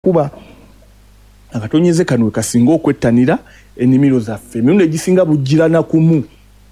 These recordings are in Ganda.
enkuba akatonyeze kano kasinga okwettanira ennimiro zaffe emirundi egisinga bujjirana kumu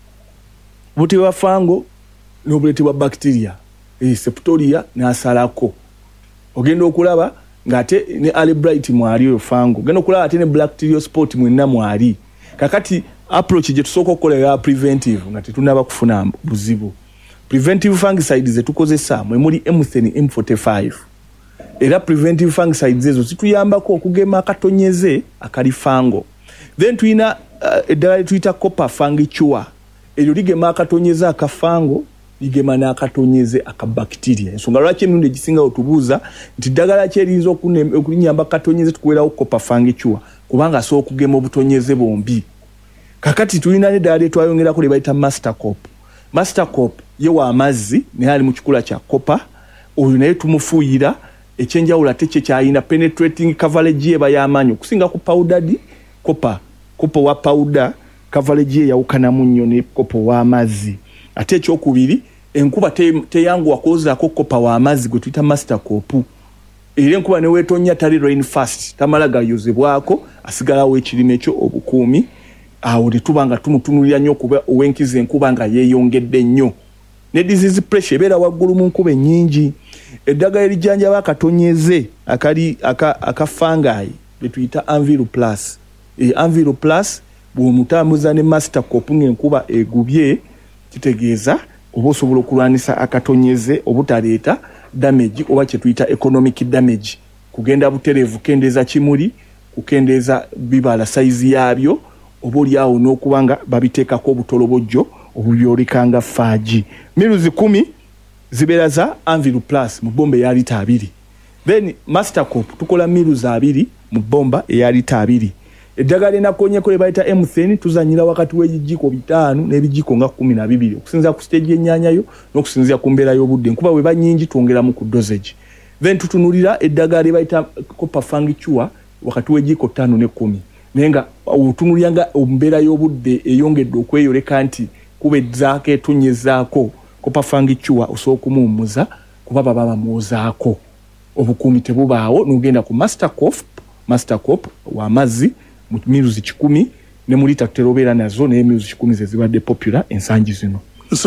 buti bwa fango n'obuleeti bwa bacteria septoria n'asalako ogenda okulaba ng'ate ne Albright mwali oyo fango ogenda okulaba ate ne Bacteriosport mwenna mwali kakati approach gye tusooka okukola ya preventive nga tetunaba kufuna buzibu preventive fungicides zetukozesa mwe muli M10 M45 era preventive fungicides ezo zituyambako okugema akatonyeze akali fango then tuina eddagala tuyita copper fungicide eryo ligema akatonyeze akafango ligema n'akatonyeze akabacteria ensonga lwaki emirundi egisinga otubuuza nti ddagala ki eriyinza okulinyamba akatonyeze tukuwerawo copper fungicide kubanga asobola okugema obutonyeze bombi kakati tulina n'eddagala lyetwayongerako lye bayita mastercop ye wa amazzi naye ali mu kikula kya copper oyo naye tumufuuyira ekyenjawulo ate kye kyayina penetrating coverage eba y'amaanyi okusinga ku powdered copper wa powder coverage ye yawukanamu nnyo ne copper wa amazzi ate ekyokubiri enkuba teyanguwa kwozaako copper wa amazzi gwe tuyita mastercop era enkuba ne weetonya tali rain fast tamala gayozebwako asigalawo ekirime ekyo obukuumi awo tetuba nga tumutunulira nnyo kuba owenkiza enkuba nga yeeyongedde nnyo ne disease pressure ebeera waggulu mu nkuba ennyingi eddagala erijjanjaba akatonyeze akafangayi betuyita Anvil Plus Anvil Plus bw'omutambuza ne mastercop ng'enkuba egubye kitegeeza oba osobola okulwanisa akatonyeze obutaleeta damage oba kye tuyita economic damage kugenda butereevu kendeeza kimuli kukendeeza bibala size yaabyo oba oliawo n'okuba nga babiteekako obutolobojjo obubyolikanga faaji miruzi 10 zibeera za Anvil Plus mu bomba eya lita 2 then mastercop tukola miruzi 2 mu bomba eya lita 2 eddagala enakonyeko lye bayita M10 tuzanyira wakati w'ebijiko 5 n'ebijiko nga 12 okusinziira ku stage y'ennyaanya yo n'okusinziira ku mbeera y'obudde enkuba bwe bannyingi twongeramu ku dosage then tutunulira eddagala lye bayita copper fungicide wakati w'ejiko 5 ne 10 naye nga otunulira nga embeera y'obudde eyongedde okweyoleka nti kuba ezzaako etonyezaako copper fungicide osobola okumuwummuza kuba baba bamwozaako obukuumi tebubaawo n'ogenda ku mastercop w'amazzi mu miruzi 10 ne mu lita tutera obeera nazo naye miruzi 10 ze zibadde popular ensangi zino.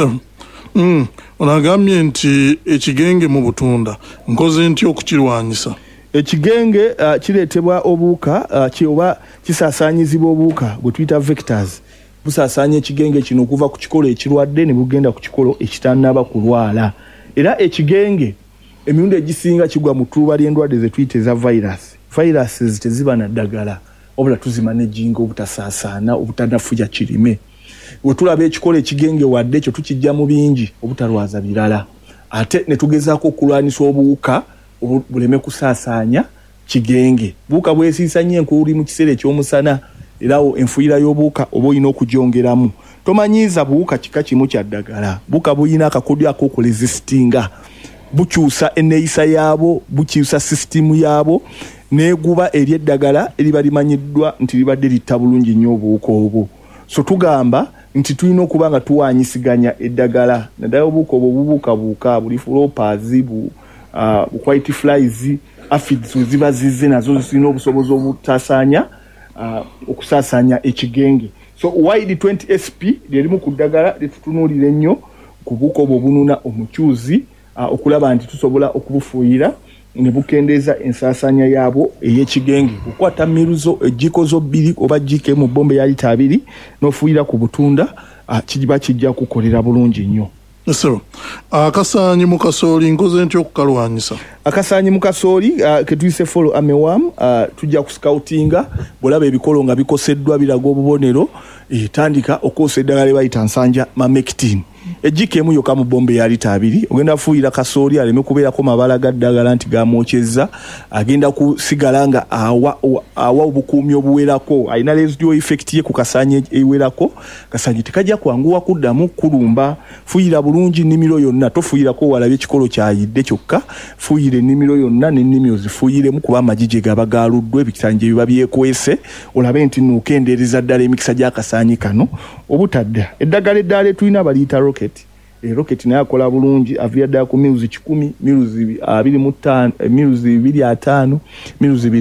Onagambye nti ekigenge mu butunda nkoze ntya okukirwanyisa? Ekigenge kireetebwa obuuka oba kisaasaanyizibwa obuuka bwe tuyita vectors busaasaanya ekigenge kino okuva ku kikolo ekirwadde ne bugenda ku kikolo ekitannaba kulwala era ekigenge emirundi egisinga kigwa mu ttuuba ly'endwadde ze tuyita eza viruses teziba na ddagala obula tuzimanejinga obutasaasaana obutanafuja kirime we tulaba ekikolo ekigenge wadde ekyo tukijja mu bingi obutalwaza birala ate ne tugezaako okulwanisa obuwuka buleme kusaasaanya kigenge buuka bwesiisa nnyo enkuuli mu kiseera eky'omusana erawo enfuuyira y'obuuka oba olina okugyongeramu tomanyiiza buwuka kika kimu kya ddagala buuka buyina akakodyo ak'okuresistinga bukyusa enneeyisa yaabo bukyusa sisitimu yaabo neeguba eri eddagala eriba limanyiddwa nti libadde litta bulungi nnyo obuwuka obwo so tugamba nti tulina okuba nga tuwanyisiganya eddagala naddala obuwuka obwo bubuukabuuka buli floppers white flies aphids ziba zizze nazo zirina obusobozi obutasaanya okusaasaanya ekigenge so wide 20 sp lyerimu ku ddagala lyetutunuulira ennyo ku buwuka obwo bununa omukyuzi okulaba nti tusobola okubufuuyira ne bukendeeza ensaasaanya yaabwo ey'ekigenge okukwata miruzo ejjiko zo 2 oba jjiko mu bomba ya lita 2 n'ofuuyira ku butunda kiba kijja kukolera bulungi nnyo. Akasaanyi mu kasooli nkoze ntya okukalwanyisa? Akasaanyi mu kasooli ke tuyise follow armyworm tujja ku scoutinga bw'olaba ebikolo nga bikoseddwa biraga obubonero tandika okwosa eddagala lye bayita nsanja mamectin ejjiko emu yokka mu bomba ya lita 2 ogenda kufuuyira kasooli aleme kubeerako mabala ga ddagala nti gamwokyezza agenda kusigala nga awa obukuumi obuwerako alina residual effect ye ku kasaanyi ewerako kasaanyi tekajja kwanguwa kuddamu kulumba fuuyira bulungi nnimiro yonna tofuuyirako walabye ekikolo kyayidde kyokka fuuyira ennimiro yonna n'ennimi ozifuuyiremu kuba amagi gye gaba gaaluddwa ebisaanyi gye biba byekwese olabe nti nukendeereza ddala emikisa gy'akasaanyi kano obutadda eddagala eddaala tulina baliyita rocket rocket naye akola bulungi avira ddala ku miruzi 10 miruzi 25 miruzi 25 miruzi